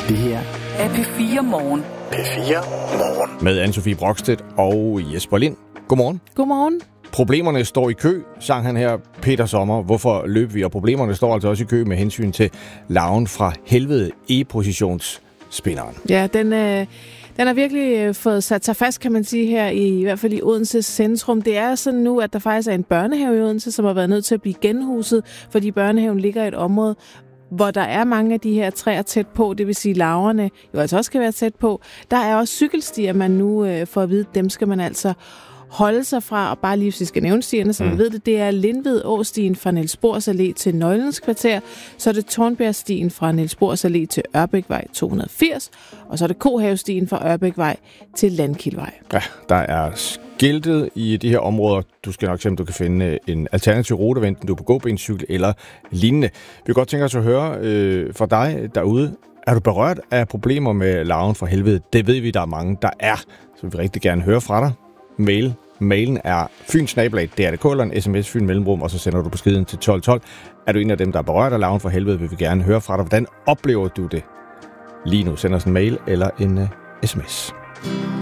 Det her er P4 Morgen. P4 Morgen. Med Anne-Sophie Brockstedt og Jesper Lind. Godmorgen. Godmorgen. Problemerne står i kø, sang han her Peter Sommer. Hvorfor løb vi? Og problemerne står altså også i kø med hensyn til larven fra helvede e-positionsspinderen. Ja, den har virkelig fået sat sig fast, kan man sige, her i hvert fald i Odenses centrum. Det er sådan nu, at der faktisk er en børnehave i Odense, som har været nødt til at blive genhuset, fordi børnehaven ligger i et område, hvor der er mange af de her træer tæt på, det vil sige larverne jo altså også kan være tæt på. Der er også cykelstier, man nu får at vide, dem skal man altså holde sig fra, og bare lige hvis vi skal nævne stierne, så man ved det, det er Lindved Åstien fra Niels Bohrs Allé til Nøglens Kvarter, så er det Tornbjergstien fra Niels Bohrs Allé til Ørbækvej 280, og så er det Kohavestien fra Ørbækvej til Landkildevej. Ja, der er skiltet i de her områder. Du skal nok se, om du kan finde en alternativ rute, enten du er på gåbencykel eller lignende. Vi kan godt tænke os at høre fra dig derude. Er du berørt af problemer med larven fra helvede? Det ved vi, der er mange, der er. Så vi vil rigtig gerne høre fra dig. Mailen er fynsnabelag.dr.dk eller en sms Fyn Mellemrum, og så sender du beskeden til 1212. Er du en af dem, der er berørt af larven fra helvede, vil vi gerne høre fra dig. Hvordan oplever du det lige nu? Send os en mail eller en sms.